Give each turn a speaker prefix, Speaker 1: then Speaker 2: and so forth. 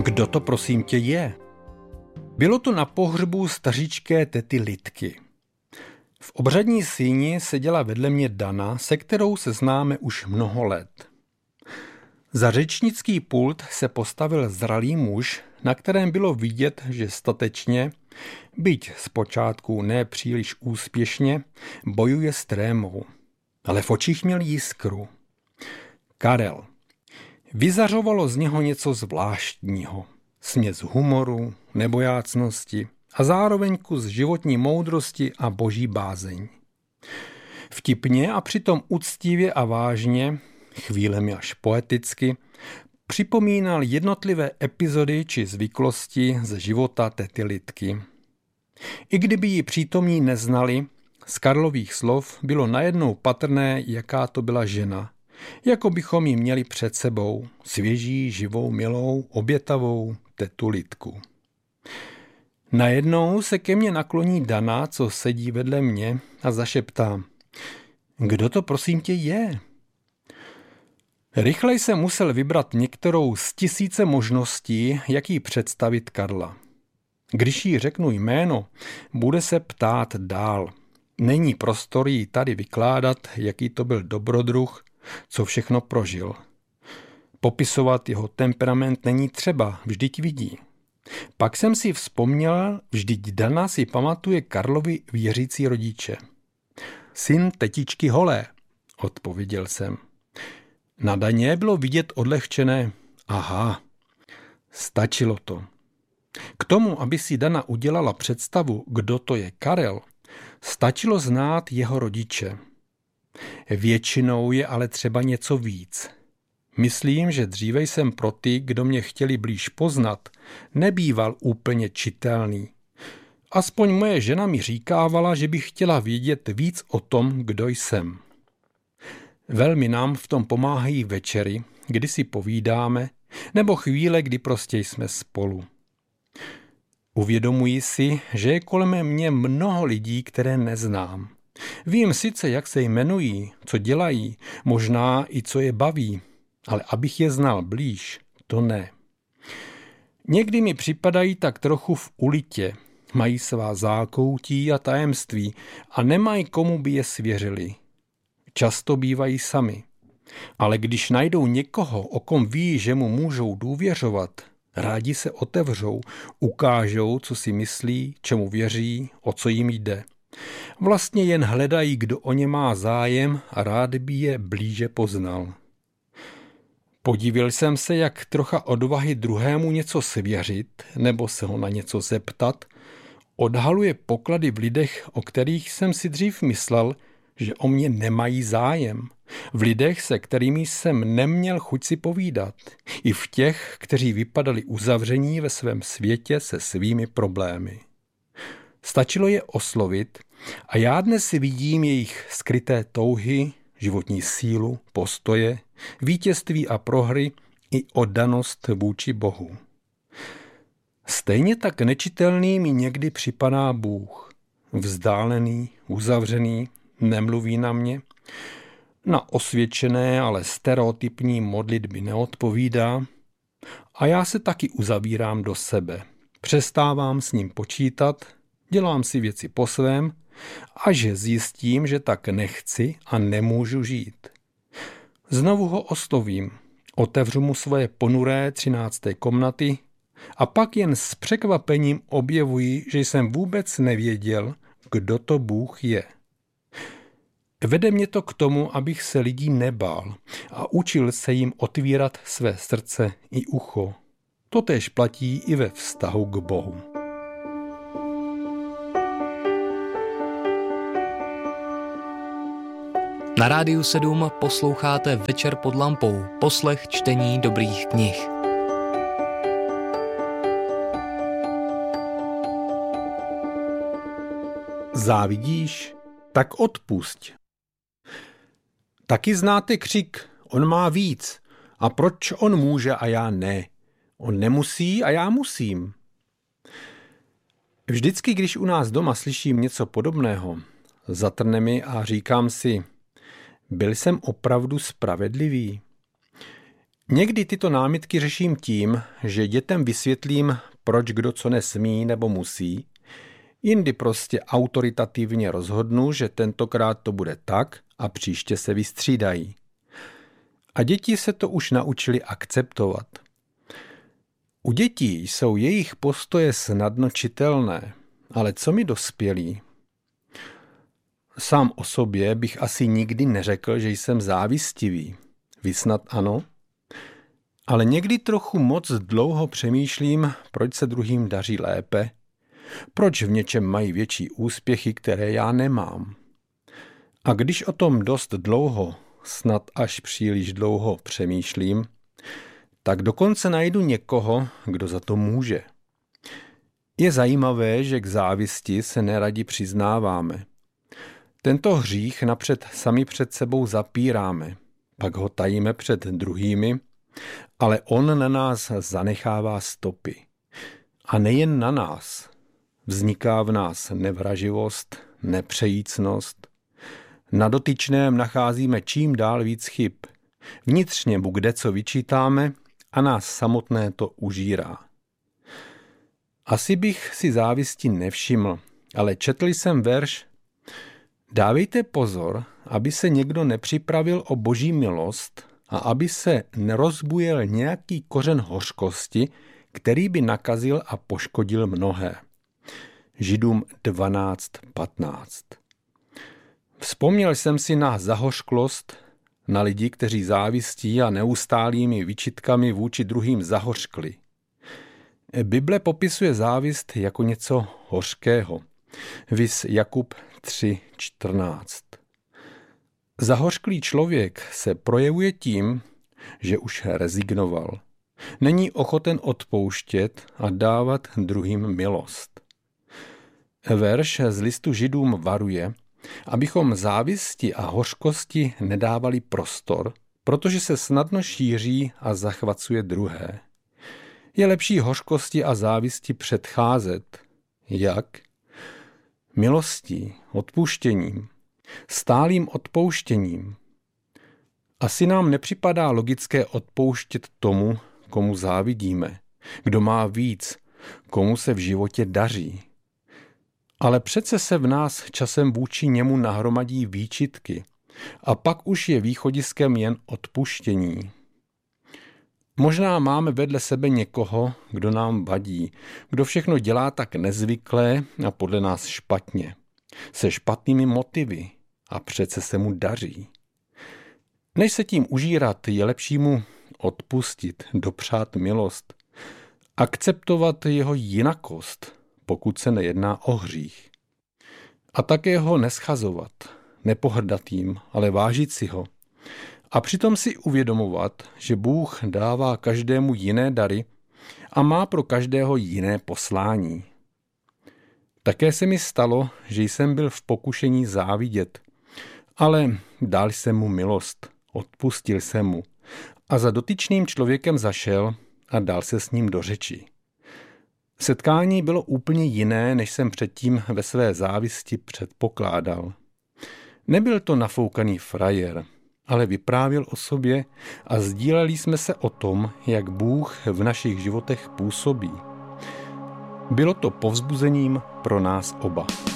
Speaker 1: Kdo to prosím tě je? Bylo to na pohřbu stařičké tety Lidky. V obřadní síni seděla vedle mě Dana, se kterou se známe už mnoho let. Za řečnický pult se postavil zralý muž, na kterém bylo vidět, že statečně, byť zpočátku ne příliš úspěšně, bojuje s trémou. Ale v očích měl jiskru. Karel. Vyzařovalo z něho něco zvláštního. Směs humoru, nebojácnosti a zároveň kus životní moudrosti a boží bázeň. Vtipně a přitom uctivě a vážně, chvílemi až poeticky, připomínal jednotlivé epizody či zvyklosti ze života tety Lidky. I kdyby ji přítomní neznali, z Karlových slov bylo najednou patrné, jaká to byla žena, jako bychom ji měli před sebou, svěží, živou, milou, obětavou tetu Lidku. Najednou se ke mně nakloní Dana, co sedí vedle mě, a zašeptá: Kdo to prosím tě je? Rychlej jsem musel vybrat některou z tisíce možností, jak jí představit Karla. Když jí řeknu jméno, bude se ptát dál. Není prostor jí tady vykládat, jaký to byl dobrodruh, co všechno prožil. Popisovat jeho temperament není třeba, vždyť vidí. Pak jsem si vzpomněl, vždyť Dana si pamatuje Karlovi věřící rodiče. Syn tetičky Holé, odpověděl jsem. Na Daně bylo vidět odlehčené: aha, stačilo to. K tomu, aby si Dana udělala představu, kdo to je Karel, stačilo znát jeho rodiče. Většinou je ale třeba něco víc. Myslím, že dříve jsem pro ty, kdo mě chtěli blíž poznat, nebýval úplně čitelný. Aspoň moje žena mi říkávala, že by chtěla vědět víc o tom, kdo jsem. Velmi nám v tom pomáhají večery, kdy si povídáme, nebo chvíle, kdy prostě jsme spolu. Uvědomuji si, že je kolem mě mnoho lidí, které neznám. Vím sice, jak se jmenují, co dělají, možná i co je baví, ale abych je znal blíž, to ne. Někdy mi připadají tak trochu v ulitě, mají svá zákoutí a tajemství a nemají komu by je svěřili. Často bývají sami, ale když najdou někoho, o kom ví, že mu můžou důvěřovat, rádi se otevřou, ukážou, co si myslí, čemu věří, o co jim jde. Vlastně jen hledají, kdo o ně má zájem a rád by je blíže poznal. Podívil jsem se, jak trocha odvahy druhému něco svěřit nebo se ho na něco zeptat odhaluje poklady v lidech, o kterých jsem si dřív myslel, že o mě nemají zájem. V lidech, se kterými jsem neměl chuť si povídat. I v těch, kteří vypadali uzavření ve svém světě se svými problémy. Stačilo je oslovit a já dnes vidím jejich skryté touhy, životní sílu, postoje, vítězství a prohry i oddanost vůči Bohu. Stejně tak nečitelný mi někdy připadá Bůh. Vzdálený, uzavřený, nemluví na mě. Na osvědčené, ale stereotypní modlitby neodpovídá. A já se taky uzavírám do sebe. Přestávám s ním počítat, dělám si věci po svém, až zjistím, že tak nechci a nemůžu žít. Znovu ho oslovím, otevřu mu svoje ponuré 13. komnaty a pak jen s překvapením objevuji, že jsem vůbec nevěděl, kdo to Bůh je. Vede mě to k tomu, abych se lidí nebál a učil se jim otvírat své srdce i ucho. Totéž platí i ve vztahu k Bohu.
Speaker 2: Na Rádiu 7 posloucháte Večer pod lampou, poslech čtení dobrých knih.
Speaker 1: Závidíš? Tak odpusť. Taky znáte křik, on má víc. A proč on může a já ne? On nemusí a já musím. Vždycky, když u nás doma slyším něco podobného, zatrne mi a říkám si, byl jsem opravdu spravedlivý? Někdy tyto námitky řeším tím, že dětem vysvětlím, proč kdo co nesmí nebo musí, jindy prostě autoritativně rozhodnu, že tentokrát to bude tak a příště se vystřídají. A děti se to už naučili akceptovat. U dětí jsou jejich postoje snadno čitelné, ale co mi dospělí? Sám o sobě bych asi nikdy neřekl, že jsem závistivý. Vy snad ano? Ale někdy trochu moc dlouho přemýšlím, proč se druhým daří lépe, proč v něčem mají větší úspěchy, které já nemám. A když o tom dost dlouho, snad až příliš dlouho přemýšlím, tak dokonce najdu někoho, kdo za to může. Je zajímavé, že k závisti se neradi přiznáváme. Tento hřích napřed sami před sebou zapíráme, pak ho tajíme před druhými, ale on na nás zanechává stopy. A nejen na nás. Vzniká v nás nevraživost, nepřejícnost. Na dotyčném nacházíme čím dál víc chyb. Vnitřně mu kdeco vyčítáme a nás samotné to užírá. Asi bych si závisti nevšiml, ale četl jsem verš: Dávejte pozor, aby se někdo nepřipravil o boží milost a aby se nerozbujel nějaký kořen hořkosti, který by nakazil a poškodil mnohé. Židům 12:15. Vzpomněl jsem si na zahořklost, na lidi, kteří závistí a neustálými výčitkami vůči druhým zahořkli. Bible popisuje závist jako něco hořkého. Viz Jakub 3:14. Zahořklý člověk se projevuje tím, že už rezignoval. Není ochoten odpouštět a dávat druhým milost. Verš z listu Židům varuje, abychom závisti a hořkosti nedávali prostor, protože se snadno šíří a zachvacuje druhé. Je lepší hořkosti a závisti předcházet. Jak? Milostí, odpuštěním, stálým odpouštěním. Asi nám nepřipadá logické odpouštět tomu, komu závidíme, kdo má víc, komu se v životě daří. Ale přece se v nás časem vůči němu nahromadí výčitky a pak už je východiskem jen odpuštění. Možná máme vedle sebe někoho, kdo nám vadí, kdo všechno dělá tak nezvyklé a podle nás špatně, se špatnými motivy a přece se mu daří. Než se tím užírat, je lepší mu odpustit, dopřát milost, akceptovat jeho jinakost, pokud se nejedná o hřích. A také ho neschazovat, nepohrdat jim, ale vážit si ho. A přitom si uvědomovat, že Bůh dává každému jiné dary a má pro každého jiné poslání. Také se mi stalo, že jsem byl v pokušení závidět, ale dal jsem mu milost, odpustil jsem mu a za dotyčným člověkem zašel a dal se s ním do řeči. Setkání bylo úplně jiné, než jsem předtím ve své závisti předpokládal. Nebyl to nafoukaný frajer, ale vyprávěl o sobě a sdíleli jsme se o tom, jak Bůh v našich životech působí. Bylo to povzbuzením pro nás oba.